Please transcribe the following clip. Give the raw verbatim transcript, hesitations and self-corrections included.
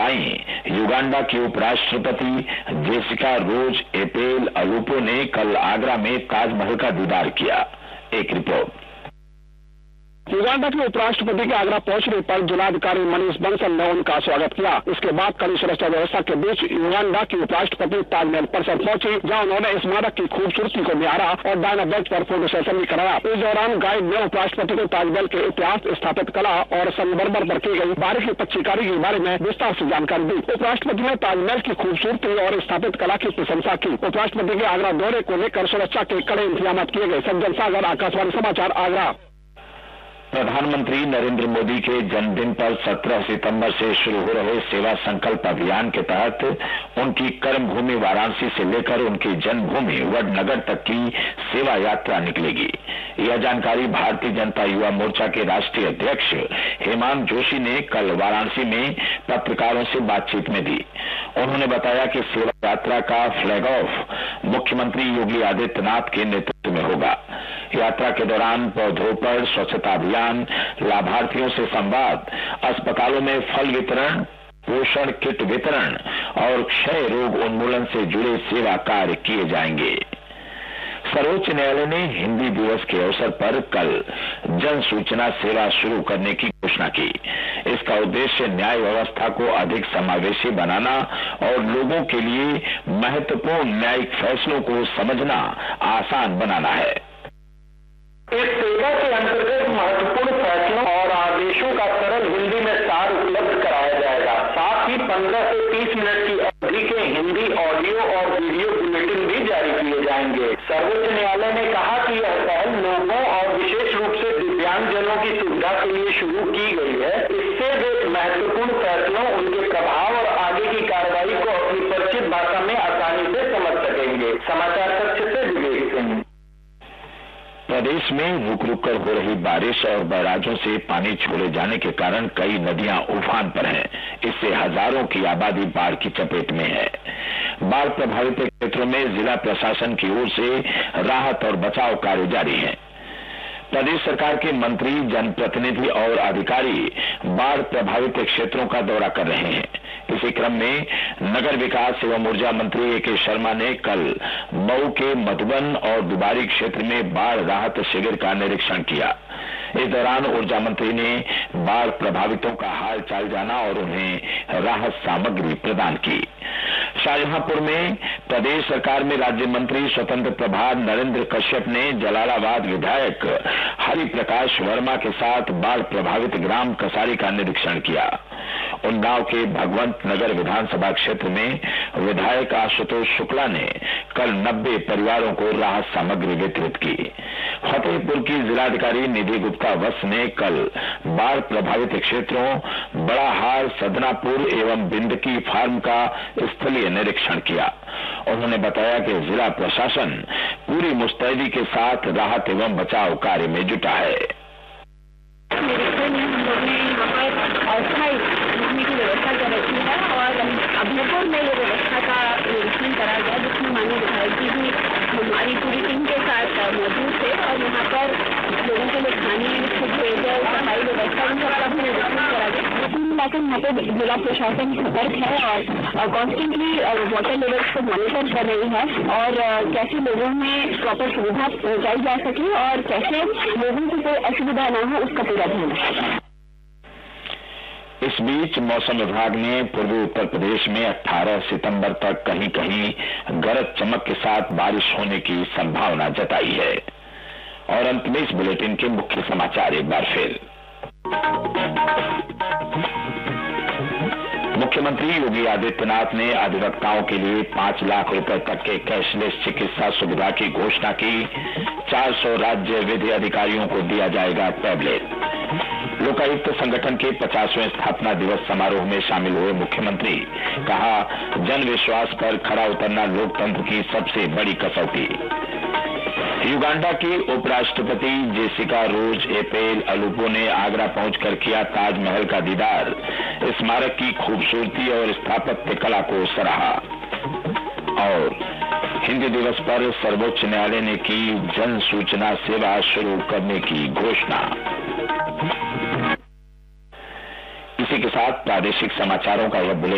आई Uganda की उपराष्ट्रपति Jessica रोज एपेल अलुपो ने कल आगरा में ताजमहल का दीदार किया। एक रिपोर्ट। युगांडा के उपराष्ट्रपति के आगरा पहुंचने पर जिलाधिकारी मनीष बंसल ने उनका स्वागत किया। इसके बाद कड़ी सुरक्षा व्यवस्था के बीच युगांडा की उपराष्ट्रपति ताजमहल परिसर पहुंची, जहां उन्होंने स्मारक की खूबसूरती को निहारा और डायना बेंच पर फोटो सेशन भी कराया। इस दौरान गाइड ने उपराष्ट्रपति को ताजमहल के इतिहास, स्थापित कला और संगमरमर पर की गई बारीकी पच्चीकारी के बारे में विस्तार से जानकारी दी। उपराष्ट्रपति ने ताजमहल की खूबसूरती और स्थापित कला की प्रशंसा की। उपराष्ट्रपति के आगरा दौरे को लेकर सुरक्षा के कड़े इंतजाम किए गए। सज्जन सागर, आकाशवाणी समाचार, आगरा। प्रधानमंत्री नरेंद्र मोदी के जन्मदिन पर सत्रह सितंबर से शुरू हो रहे सेवा संकल्प अभियान के तहत उनकी कर्मभूमि वाराणसी से लेकर उनकी जन्मभूमि वडनगर तक की सेवा यात्रा निकलेगी। यह जानकारी भारतीय जनता युवा मोर्चा के राष्ट्रीय अध्यक्ष हेमंत जोशी ने कल वाराणसी में पत्रकारों से बातचीत में दी। उन्होंने बताया कि सेवा यात्रा का फ्लैग ऑफ मुख्यमंत्री योगी आदित्यनाथ के नेतृत्व में होगा। यात्रा के दौरान पौधरोपण, स्वच्छता अभियान, लाभार्थियों से संवाद, अस्पतालों में फल वितरण, पोषण किट वितरण और क्षय रोग उन्मूलन से जुड़े सेवा कार्य किए जाएंगे। सर्वोच्च न्यायालय ने हिंदी दिवस के अवसर पर कल जन सूचना सेवा शुरू करने की घोषणा की। इसका उद्देश्य न्याय व्यवस्था को अधिक समावेशी बनाना और लोगों के लिए महत्वपूर्ण न्यायिक फैसलों को समझना आसान बनाना है। इस सेवा के अंतर्गत महत्वपूर्ण फैसलों और आदेशों का सरल हिंदी में सार उपलब्ध कराया जाएगा। साथ ही पंद्रह से तीस मिनट की अवधि के हिंदी ऑडियो और वीडियो बुलेटिन भी जारी किए जाएंगे। सर्वोच्च न्यायालय ने कहा कि यह पहल लोगों और विशेष रूप से दिव्यांगजनों की सुविधा के लिए शुरू की गई है। इससे वे महत्वपूर्ण फैसलों, उनके प्रभाव और आगे की कार्रवाई को अपनी परिचित भाषा में आसानी से समझ सकेंगे। समाचार कक्ष से विवेक सिंह। प्रदेश में रुक रुक कर हो रही बारिश और बैराजों से पानी छोड़े जाने के कारण कई नदियां उफान पर हैं। इससे हजारों की आबादी बाढ़ की चपेट में है। बाढ़ प्रभावित क्षेत्रों में जिला प्रशासन की ओर से राहत और बचाव कार्य जारी है। प्रदेश सरकार के मंत्री, जनप्रतिनिधि और अधिकारी बाढ़ प्रभावित क्षेत्रों का दौरा कर रहे हैं। इसी क्रम में नगर विकास एवं ऊर्जा मंत्री ए के शर्मा ने कल मऊ के मधुबन और दुबारी क्षेत्र में बाढ़ राहत शिविर का निरीक्षण किया। इस दौरान ऊर्जा मंत्री ने बाढ़ प्रभावितों का हाल चाल जाना और उन्हें राहत सामग्री प्रदान की। शाहजहांपुर में प्रदेश सरकार में राज्य मंत्री स्वतंत्र प्रभार नरेंद्र कश्यप ने जलालाबाद विधायक हरि प्रकाश वर्मा के साथ बाढ़ प्रभावित ग्राम कसारी का निरीक्षण किया। उन्नाव के भगवंत नगर विधानसभा क्षेत्र में विधायक आशुतोष शुक्ला ने कल नब्बे परिवारों को राहत सामग्री वितरित की। फतेहपुर की जिलाधिकारी निधि गुप्ता वत्स ने कल बाढ़ प्रभावित क्षेत्रों बड़ाहार, सदनापुर एवं बिंदकी फार्म का स्थलीय निरीक्षण किया। उन्होंने बताया कि जिला प्रशासन पूरी मुस्तैदी के साथ राहत एवं बचाव कार्य में जुटा है। व्यवस्था कर रखी है और अभयपुर में ये व्यवस्था का निरीक्षण करा गया, जिसमें माननीय विधायक जी भी हमारी पूरी टीम के साथ मौजूद थे और यहाँ पर लोगों के लिए खाने, शुद्ध पेयजल, सफाई व्यवस्था इन सबका भी निरीक्षण करा गया। लेकिन यहाँ पे जिला प्रशासन सतर्क है और कॉन्स्टेंटली वाटर लेवल्स को मॉनिटर कर रही है और कैसे लोगों में प्रॉपर सुविधा पहुँचाई जा सके और कैसे लोगों को कोई असुविधा न हो, उसका पूरा ध्यान रखा। इस बीच मौसम विभाग ने पूर्वी उत्तर प्रदेश में अठारह सितंबर तक कहीं कहीं गरज चमक के साथ बारिश होने की संभावना जताई है। और अंत में इस बुलेटिन के मुख्य समाचार एक बार फिर। मुख्यमंत्री योगी आदित्यनाथ ने अधिवक्ताओं के लिए पांच लाख रुपए तक के कैशलेस चिकित्सा सुविधा की घोषणा की। चार सौ राज्य विधि अधिकारियों को दिया जाएगा टैबलेट। लोकायुक्त संगठन के पचासवें स्थापना दिवस समारोह में शामिल हुए मुख्यमंत्री कहा, जन विश्वास पर खरा उतरना लोकतंत्र की सबसे बड़ी कसौटी। युगांडा की उपराष्ट्रपति जेसिका रोज एपेल अलुपो ने आगरा पहुंचकर किया ताजमहल का दीदार। स्मारक की खूबसूरती और स्थापत्य कला को सराहा। और हिंदी दिवस पर सर्वोच्च न्यायालय ने की जन सूचना सेवा शुरू करने की घोषणा। इसी के साथ प्रादेशिक समाचारों का यह बुलेटिन